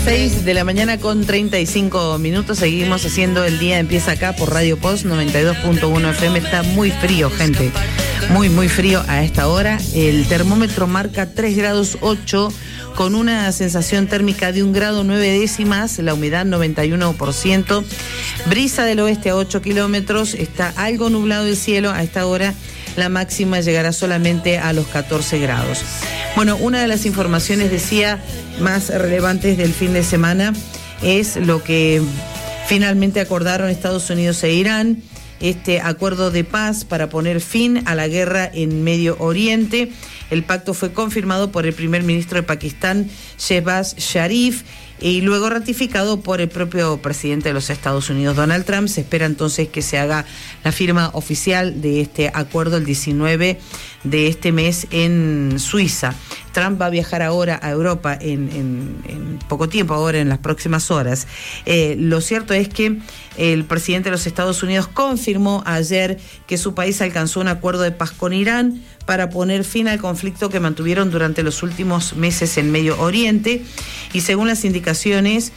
6 de la mañana con 35 minutos. Seguimos haciendo El Día Empieza Acá por Radio Post 92.1 FM. Está muy frío, gente. Muy, muy frío a esta hora. El termómetro marca 3 grados 8 con una sensación térmica de 1 grado 9 décimas. La humedad 91%. Brisa del oeste a 8 kilómetros. Está algo nublado el cielo a esta hora. La máxima llegará solamente a los 14 grados. Bueno, una de las informaciones, decía, más relevantes del fin de semana es lo que finalmente acordaron Estados Unidos e Irán, este acuerdo de paz para poner fin a la guerra en Medio Oriente. El pacto fue confirmado por el primer ministro de Pakistán, Shehbaz Sharif, y luego ratificado por el propio presidente de los Estados Unidos, Donald Trump. Se espera entonces que se haga la firma oficial de este acuerdo el 19 de este mes en Suiza. Trump va a viajar ahora a Europa en poco tiempo, ahora en las próximas horas. Lo cierto es que el presidente de los Estados Unidos confirmó ayer que su país alcanzó un acuerdo de paz con Irán para poner fin al conflicto que mantuvieron durante los últimos meses en Medio Oriente. Y según las indicaciones,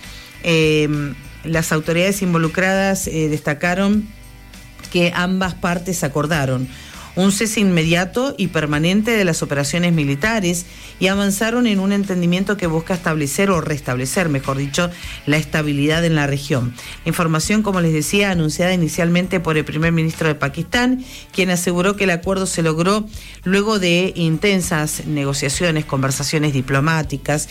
las autoridades involucradas destacaron que ambas partes acordaron un cese inmediato y permanente de las operaciones militares y avanzaron en un entendimiento que busca establecer o restablecer, mejor dicho, la estabilidad en la región. La información, como les decía, anunciada inicialmente por el primer ministro de Pakistán, quien aseguró que el acuerdo se logró luego de intensas negociaciones, conversaciones diplomáticas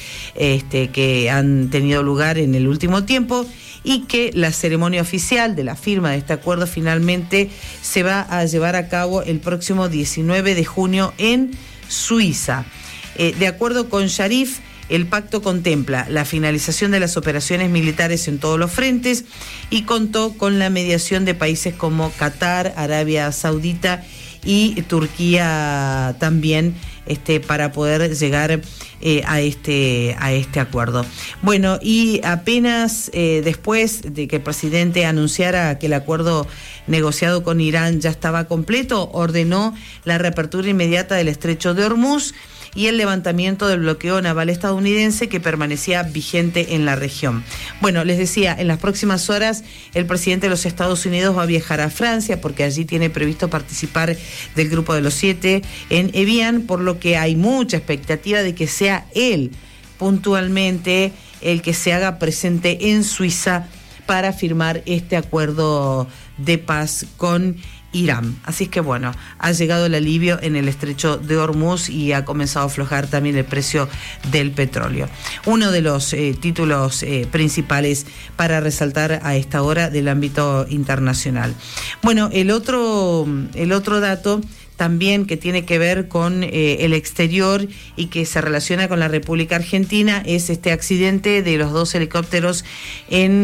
que han tenido lugar en el último tiempo, y que la ceremonia oficial de la firma de este acuerdo finalmente se va a llevar a cabo el próximo 19 de junio en Suiza. De acuerdo con Sharif, el pacto contempla la finalización de las operaciones militares en todos los frentes y contó con la mediación de países como Qatar, Arabia Saudita y Turquía también, para poder llegar a este acuerdo. Bueno, y apenas después de que el presidente anunciara que el acuerdo negociado con Irán ya estaba completo, ordenó la reapertura inmediata del estrecho de Hormuz y el levantamiento del bloqueo naval estadounidense que permanecía vigente en la región. Bueno, les decía, en las próximas horas el presidente de los Estados Unidos va a viajar a Francia porque allí tiene previsto participar del Grupo de los 7 en Evian, por lo que hay mucha expectativa de que sea él puntualmente el que se haga presente en Suiza para firmar este acuerdo de paz con Irán. Así es que bueno, ha llegado el alivio en el estrecho de Hormuz y ha comenzado a aflojar también el precio del petróleo. Uno de los títulos principales para resaltar a esta hora del ámbito internacional. Bueno, el otro dato también que tiene que ver con el exterior y que se relaciona con la República Argentina es este accidente de los 2 helicópteros en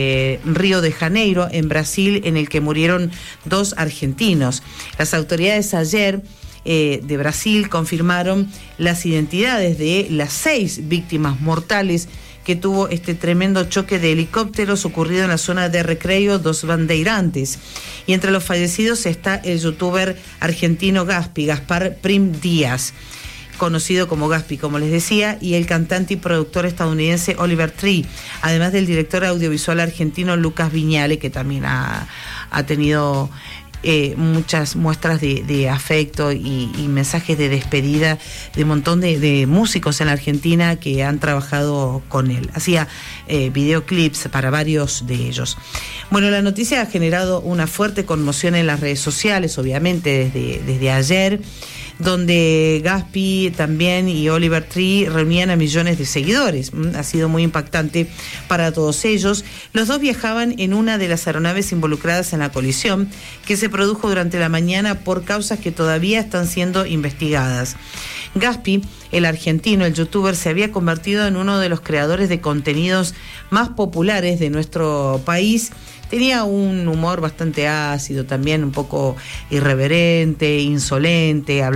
Río de Janeiro, en Brasil, en el que murieron 2 argentinos. Las autoridades ayer de Brasil confirmaron las identidades de las 6 víctimas mortales que tuvo este tremendo choque de helicópteros ocurrido en la zona de Recreio dos Bandeirantes. Y entre los fallecidos está el youtuber argentino Gaspar Prim Díaz, conocido como Gaspi, como les decía, y el cantante y productor estadounidense Oliver Tree, además del director audiovisual argentino Lucas Viñale, que también ha tenido muchas muestras de afecto y mensajes de despedida de un montón de músicos en la Argentina que han trabajado con él. Hacía videoclips para varios de ellos. Bueno, la noticia ha generado una fuerte conmoción en las redes sociales, obviamente desde ayer, donde Gaspi también y Oliver Tree reunían a millones de seguidores. Ha sido muy impactante para todos ellos. Los dos viajaban en una de las aeronaves involucradas en la colisión, que se produjo durante la mañana por causas que todavía están siendo investigadas. Gaspi, el argentino, el youtuber, se había convertido en uno de los creadores de contenidos más populares de nuestro país. Tenía un humor bastante ácido, también un poco irreverente, insolente,